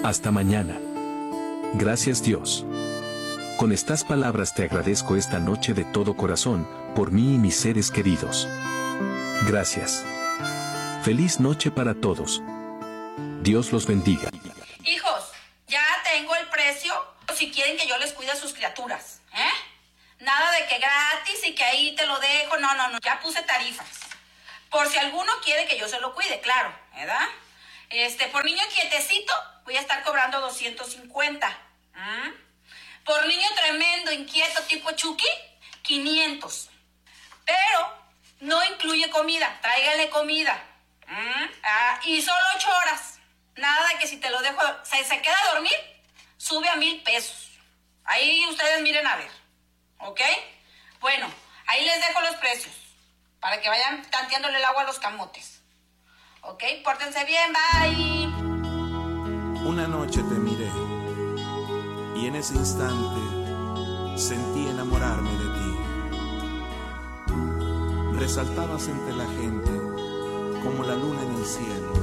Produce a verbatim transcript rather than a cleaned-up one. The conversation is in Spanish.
Hasta mañana. Gracias Dios. Con estas palabras te agradezco esta noche de todo corazón, por mí y mis seres queridos. Gracias. Feliz noche para todos. Dios los bendiga. Hijos, ya tengo el precio si quieren que yo les cuide a sus criaturas, ¿eh? Nada de que gratis y que ahí te lo dejo, no, no, no, ya puse tarifas. Por si alguno quiere que yo se lo cuide, claro, ¿verdad? Este, por niño quietecito voy a estar cobrando doscientos cincuenta. ¿Mm? Por niño tremendo, inquieto, tipo Chucky, quinientos. Pero no incluye comida, tráigale comida. ¿Mm? Ah, y solo ocho horas. Nada de que si te lo dejo, se, se queda a dormir, sube a mil pesos. Ahí ustedes miren a ver, ¿ok? Bueno, ahí les dejo los precios, para que vayan tanteándole el agua a los camotes. ¿Ok? Pórtense bien, bye. Una noche te miré y en ese instante sentí enamorarme de ti. Resaltabas entre la gente como la luna en el cielo.